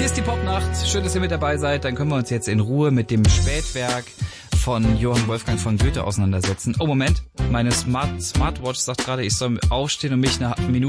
Hier ist die Popnacht. Schön, dass ihr mit dabei seid. Dann können wir uns jetzt in Ruhe mit dem Spätwerk von Johann Wolfgang von Goethe auseinandersetzen. Oh, Moment. Meine Smartwatch sagt gerade, ich soll aufstehen und mich eine Minute